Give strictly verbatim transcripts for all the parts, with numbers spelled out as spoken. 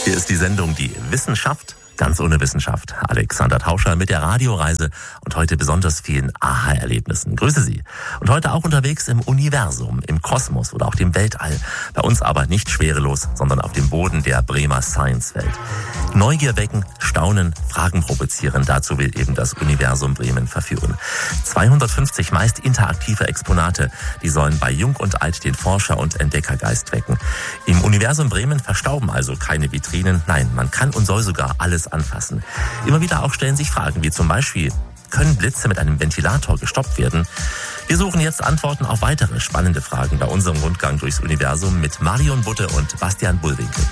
Hier ist die Sendung Die Wissenschaft, ganz ohne Wissenschaft. Alexander Tauscher mit der Radioreise und heute besonders vielen Aha-Erlebnissen. Grüße Sie. Und heute auch unterwegs im Universum, im Kosmos oder auch dem Weltall. Bei uns aber nicht schwerelos, sondern auf dem Boden der Bremer Science-Welt. Neugier wecken, staunen, Fragen provozieren. Dazu will eben das Universum Bremen verführen. zweihundertfünfzig meist interaktive Exponate, die sollen bei Jung und Alt den Forscher- und Entdeckergeist wecken. Im Universum Bremen verstauben also keine Vitrinen. Nein, man kann und soll sogar alles anfassen. Immer wieder auch stellen sich Fragen wie zum Beispiel, können Blitze mit einem Ventilator gestoppt werden? Wir suchen jetzt Antworten auf weitere spannende Fragen bei unserem Rundgang durchs Universum mit Marion Budde und Bastian Bullwinkel.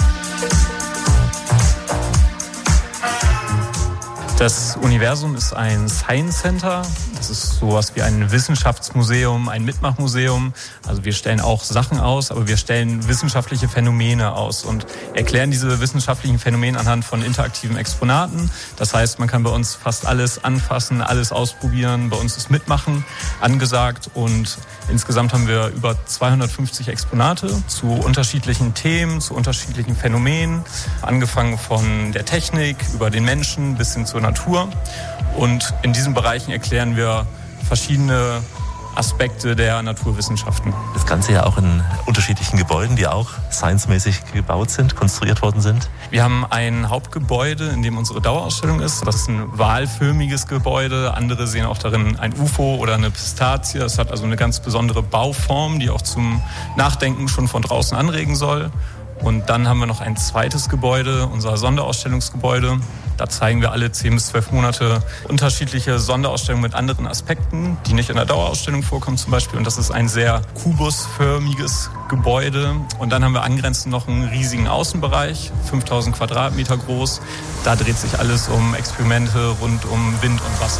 Das Universum ist ein Science Center. Das ist sowas wie ein Wissenschaftsmuseum, ein Mitmachmuseum. Also wir stellen auch Sachen aus, aber wir stellen wissenschaftliche Phänomene aus und erklären diese wissenschaftlichen Phänomene anhand von interaktiven Exponaten. Das heißt, man kann bei uns fast alles anfassen, alles ausprobieren. Bei uns ist Mitmachen angesagt und insgesamt haben wir über zweihundertfünfzig Exponate zu unterschiedlichen Themen, zu unterschiedlichen Phänomenen. Angefangen von der Technik über den Menschen bis hin zur Natur. Und in diesen Bereichen erklären wir verschiedene Aspekte der Naturwissenschaften. Das Ganze ja auch in unterschiedlichen Gebäuden, die auch science-mäßig gebaut sind, konstruiert worden sind. Wir haben ein Hauptgebäude, in dem unsere Dauerausstellung ist. Das ist ein wahlförmiges Gebäude. Andere sehen auch darin ein U F O oder eine Pistazie. Das hat also eine ganz besondere Bauform, die auch zum Nachdenken schon von draußen anregen soll. Und dann haben wir noch ein zweites Gebäude, unser Sonderausstellungsgebäude. Da zeigen wir alle zehn bis zwölf Monate unterschiedliche Sonderausstellungen mit anderen Aspekten, die nicht in der Dauerausstellung vorkommen zum Beispiel. Und das ist ein sehr kubusförmiges Gebäude. Und dann haben wir angrenzend noch einen riesigen Außenbereich, fünftausend Quadratmeter groß. Da dreht sich alles um Experimente rund um Wind und Wasser.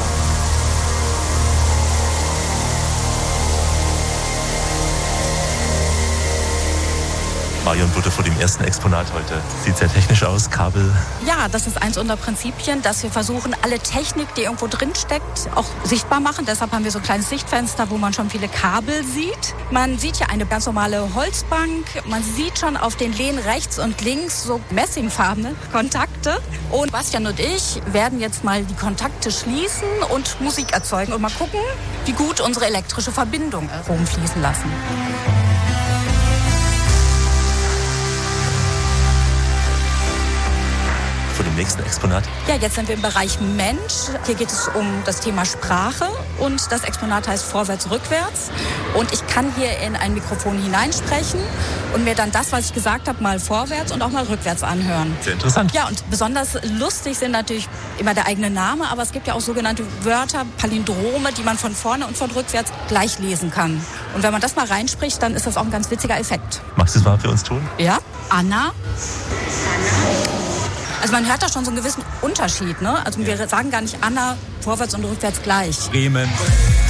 Marion Budde vor dem ersten Exponat heute. Sieht sehr technisch aus, Kabel. Ja, das ist eins unserer Prinzipien, dass wir versuchen, alle Technik, die irgendwo drin steckt, auch sichtbar machen. Deshalb haben wir so ein kleines Sichtfenster, wo man schon viele Kabel sieht. Man sieht ja eine ganz normale Holzbank. Man sieht schon auf den Lehnen rechts und links so messingfarbene Kontakte. Und Bastian und ich werden jetzt mal die Kontakte schließen und Musik erzeugen und mal gucken, wie gut unsere elektrische Verbindung rumfließen lassen. Vor dem nächsten Exponat? Ja, jetzt sind wir im Bereich Mensch. Hier geht es um das Thema Sprache und das Exponat heißt Vorwärts, Rückwärts. Und ich kann hier in ein Mikrofon hineinsprechen und mir dann das, was ich gesagt habe, mal vorwärts und auch mal rückwärts anhören. Sehr interessant. Ja, und besonders lustig sind natürlich immer der eigene Name, aber es gibt ja auch sogenannte Wörter, Palindrome, die man von vorne und von rückwärts gleich lesen kann. Und wenn man das mal reinspricht, dann ist das auch ein ganz witziger Effekt. Magst du es mal für uns tun? Ja, Anna. Also man hört da schon so einen gewissen Unterschied, ne? Also wir sagen gar nicht Anna vorwärts und rückwärts gleich. Bremen.